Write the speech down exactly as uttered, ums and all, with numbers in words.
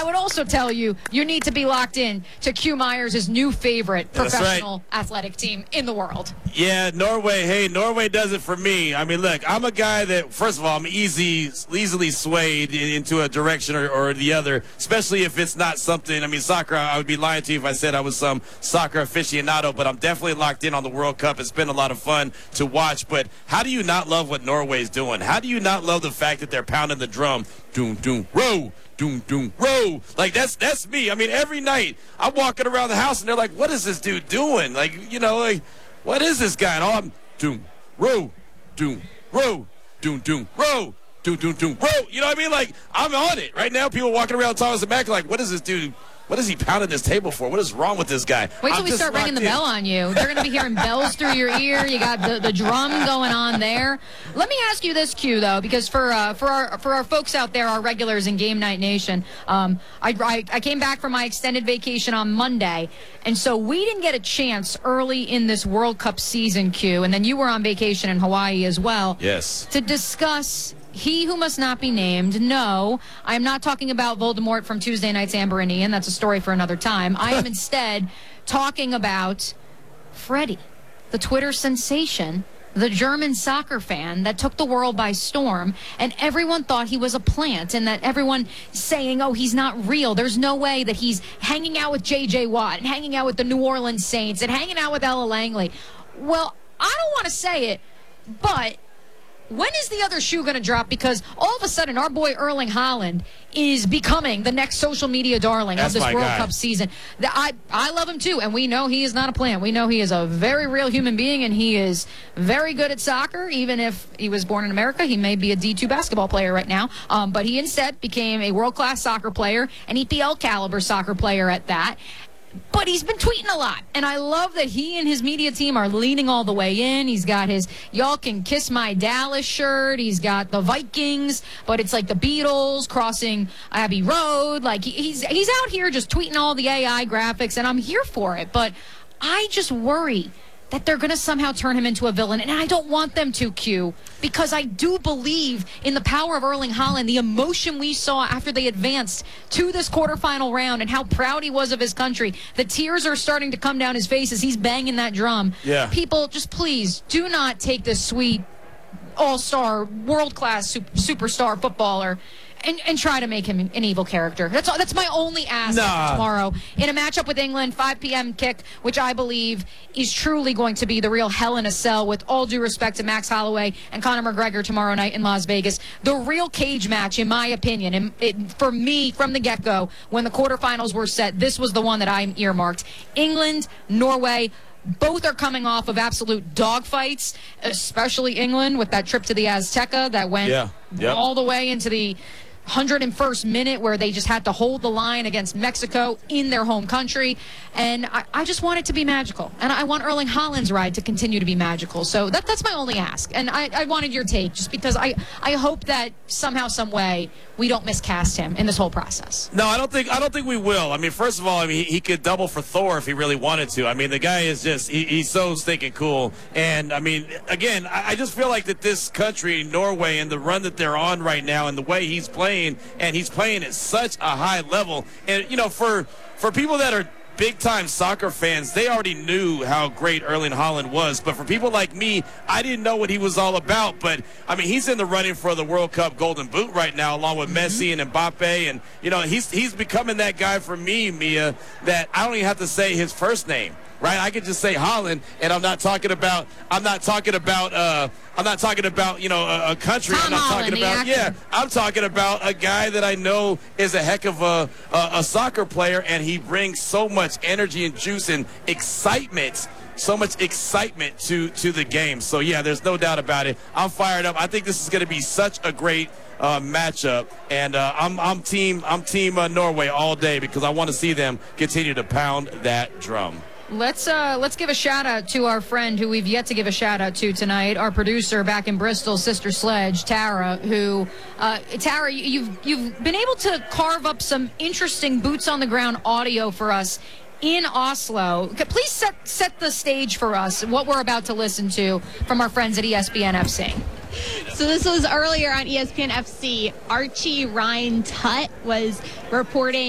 would also tell you you need to be locked in to Q Myers' new favorite professional right. athletic team in the world. Yeah, Norway. Hey, Norway does it for me. I mean, look, I'm a guy that, first of all, I'm easy, easily swayed into a direction or, or the other, especially if it's not something. I mean, soccer, I would be lying to you if I said I was some soccer aficionado, but I'm definitely locked in on the World Cup. It's been a lot of fun to watch. But how do you not love what Norway's doing? How do you not love the fact that they're pounding the drum? Doom, doom, row. Doom, doom, row. Like, that's that's me. I mean, every night I'm walking around the house and they're like, what is this dude doing? Like, you know, like, what is this guy? And all I'm doom, row, doom, row, doom, doom, row, doom, doom, doom, row. You know what I mean? Like, I'm on it. Right now, people walking around Thomas and Mack like, what is this dude? What is he pounding this table for? What is wrong with this guy? Wait till I'm we start ringing the in. bell on you. They're going to be hearing bells through your ear. You got the, the drum going on there. Let me ask you this, Q, though, because for uh, for our for our folks out there, our regulars in Game Night Nation, um, I, I, I came back from my extended vacation on Monday, and so we didn't get a chance early in this World Cup season, Q, and then you were on vacation in Hawaii as well. Yes. To discuss He Who Must Not Be Named. No, I'm not talking about Voldemort from Tuesday Night's Amber and Ian. That's a story for another time. I am instead talking about Freddie, the Twitter sensation, the German soccer fan that took the world by storm, and everyone thought he was a plant, and that everyone saying, oh, he's not real. There's no way that he's hanging out with J J. Watt and hanging out with the New Orleans Saints and hanging out with Ella Langley. Well, I don't want to say it, but when is the other shoe going to drop? Because all of a sudden, our boy Erling Haaland is becoming the next social media darling That's of this World guy. Cup season. The, I, I love him too, and we know he is not a plant. We know he is a very real human being, and he is very good at soccer. Even if he was born in America, he may be a D two basketball player right now. Um, but he instead became a world-class soccer player, an E P L caliber soccer player at that. But he's been tweeting a lot, and I love that he and his media team are leaning all the way in. He's got his Y'all Can Kiss My Dallas shirt. He's got the Vikings, but it's like the Beatles crossing Abbey Road. Like, he's, he's out here just tweeting all the A I graphics, and I'm here for it. But I just worry that they're going to somehow turn him into a villain, and I don't want them to, Q, because I do believe in the power of Erling Haaland, the emotion we saw after they advanced to this quarterfinal round and how proud he was of his country. The tears are starting to come down his face as he's banging that drum. Yeah. People, just please do not take this sweet all-star, world-class super, superstar footballer And, and try to make him an evil character. That's all, that's my only ask nah. tomorrow. In a matchup with England, five p m kick, which I believe is truly going to be the real hell in a cell, with all due respect to Max Holloway and Conor McGregor tomorrow night in Las Vegas. The real cage match, in my opinion, and it, for me, from the get-go, when the quarterfinals were set, this was the one that I earmarked. England, Norway, both are coming off of absolute dogfights, especially England with that trip to the Azteca that went yeah. yep. all the way into the one hundred first minute, where they just had to hold the line against Mexico in their home country. And I, I just want it to be magical. And I want Erling Haaland's ride to continue to be magical. So that, that's my only ask. And I, I wanted your take, just because I, I hope that somehow, some way, we don't miscast him in this whole process. No, I don't think I don't think we will. I mean, first of all, I mean, he, he could double for Thor if he really wanted to. I mean, the guy is just, he, he's so stinking cool. And, I mean, again, I, I just feel like that this country, Norway, and the run that they're on right now and the way he's playing, and he's playing at such a high level. And, you know, for for people that are big-time soccer fans, they already knew how great Erling Haaland was. But for people like me, I didn't know what he was all about. But, I mean, he's in the running for the World Cup Golden Boot right now, along with mm-hmm. Messi and Mbappe. And, you know, he's he's becoming that guy for me, Mia, that I don't even have to say his first name. Right, I could just say Haaland, and I'm not talking about. I'm not talking about. Uh, I'm not talking about. You know, a, a country. Tom I'm not Holland, talking about. Yeah, I'm talking about a guy that I know is a heck of a, a a soccer player, and he brings so much energy and juice and excitement. So much excitement to to the game. So yeah, there's no doubt about it. I'm fired up. I think this is going to be such a great uh, matchup, and uh, I'm I'm team I'm team uh, Norway all day, because I want to see them continue to pound that drum. Let's uh, let's give a shout out to our friend who we've yet to give a shout out to tonight, our producer back in Bristol, Sister Sledge, Tara. Who, uh, Tara, you've you've been able to carve up some interesting boots on the ground audio for us in Oslo. Please set set the stage for us, what we're about to listen to from our friends at E S P N F C. So this was earlier on E S P N F C. Archie Ryan Tutt was reporting